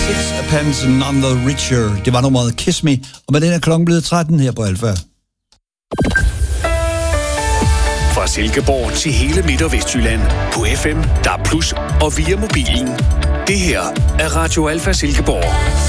Sixpence None the Richer. Det var nummeret Kiss Me, og med den er klokken blevet 13 her på Alfa. Fra Silkeborg til hele Midt- og Vestjylland på FM, DAB+, og via mobilen. Det her er Radio Alfa Silkeborg.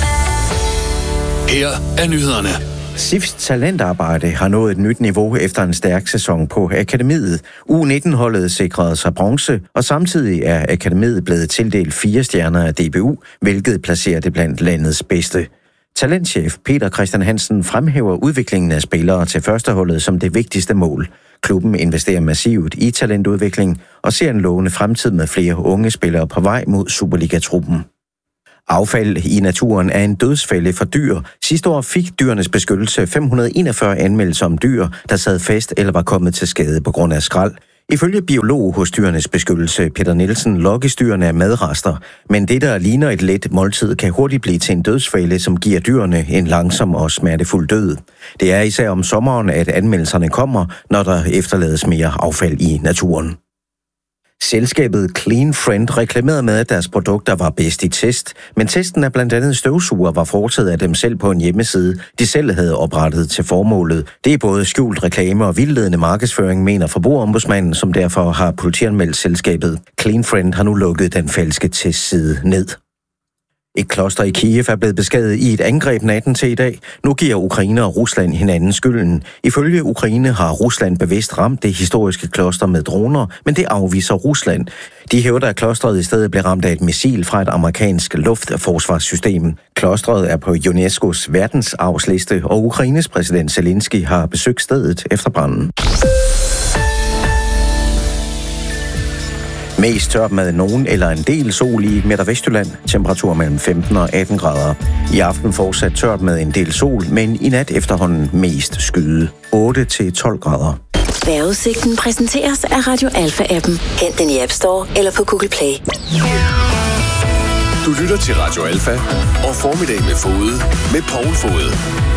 Her er nyhederne. SIFs talentarbejde har nået et nyt niveau efter en stærk sæson på akademiet. U19-holdet sikrede sig bronze, og samtidig er akademiet blevet tildelt 4 stjerner af DBU, hvilket placerer det blandt landets bedste. Talentchef Peter Christian Hansen fremhæver udviklingen af spillere til førsteholdet som det vigtigste mål. Klubben investerer massivt i talentudvikling og ser en lovende fremtid med flere unge spillere på vej mod Superliga-truppen. Affald i naturen er en dødsfælde for dyr. Sidste år fik Dyrenes Beskyttelse 541 anmeldelser om dyr, der sad fast eller var kommet til skade på grund af skrald. Ifølge biolog hos Dyrenes Beskyttelse Peter Nielsen lokkes dyrene af madrester, men det, der ligner et let måltid, kan hurtigt blive til en dødsfælde, som giver dyrene en langsom og smertefuld død. Det er især om sommeren, at anmeldelserne kommer, når der efterlades mere affald i naturen. Selskabet Clean Friend reklamerede med, at deres produkter var bedst i test, men testen af blandt andet støvsuger var foretaget af dem selv på en hjemmeside, de selv havde oprettet til formålet. Det er både skjult reklame og vildledende markedsføring, mener Forbrugerombudsmanden, som derfor har politianmeldt selskabet. Clean Friend har nu lukket den falske testside ned. Et kloster i Kiev er blevet beskadiget i et angreb natten til i dag. Nu giver Ukraine og Rusland hinanden skylden. Ifølge Ukraine har Rusland bevidst ramt det historiske kloster med droner, men det afviser Rusland. De hævder, at klostret i stedet blev ramt af et missil fra et amerikansk luftforsvarssystem. Klostret er på UNESCO's verdensarvsliste, og Ukraines præsident Zelensky har besøgt stedet efter branden. Mest tørt med nogen eller en del sol i Midt- og Vestjylland. Temperatur mellem 15 og 18 grader. I aften fortsat tørt med en del sol, men i nat efterhånden mest skyde. 8-12 grader. Vejrudsigten præsenteres af Radio Alfa-appen. Hent den i App Store eller på Google Play. Du lytter til Radio Alfa og Formiddag med Fode med Poul Fode.